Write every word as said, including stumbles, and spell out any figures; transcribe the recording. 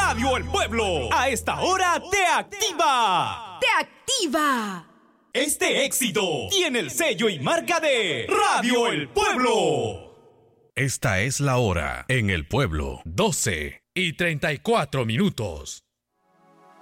Radio El Pueblo, a esta hora te activa. ¡Te activa! Este éxito tiene el sello y marca de Radio El Pueblo. Esta es la hora en El Pueblo, doce y treinta y cuatro minutos.